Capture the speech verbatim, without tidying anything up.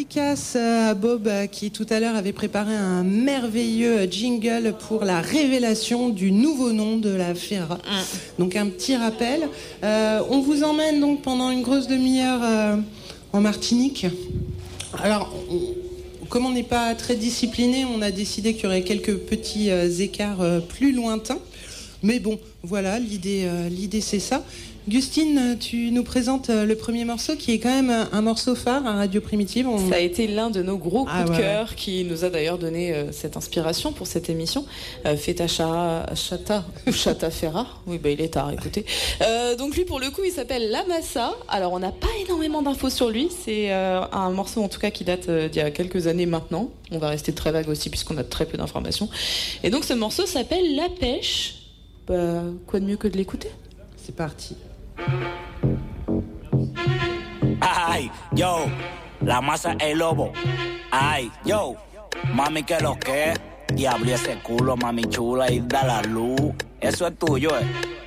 Dédicace à Bob qui tout à l'heure avait préparé un merveilleux jingle pour la révélation du nouveau nom de la Fera. Donc un petit rappel. Euh, on vous emmène donc pendant une grosse demi-heure euh, en Martinique. Alors, on, comme on n'est pas très discipliné, on a décidé qu'il y aurait quelques petits euh, écarts euh, plus lointains. Mais bon, voilà, l'idée, euh, l'idée c'est ça. Gustine, tu nous présentes le premier morceau qui est quand même un morceau phare à Radio Primitive. On... Ça a été l'un de nos gros coups ah, de ouais, cœur ouais. qui nous a d'ailleurs donné euh, cette inspiration pour cette émission. Euh, Feta Chata ou Chata Ferra. Oui, bah, il est tard, écoutez. Euh, donc lui, pour le coup, il s'appelle La Massa. Alors, on n'a pas énormément d'infos sur lui. C'est euh, un morceau, en tout cas, qui date euh, d'il y a quelques années maintenant. On va rester très vague aussi puisqu'on a très peu d'informations. Et donc, ce morceau s'appelle La Pêche. Bah, quoi de mieux que de l'écouter ? C'est parti. Ay, yo, la masa el lobo. Ay, yo, mami, que lo que. Y abrí ese culo, mami chula, y da la luz. Eso es tuyo, eh.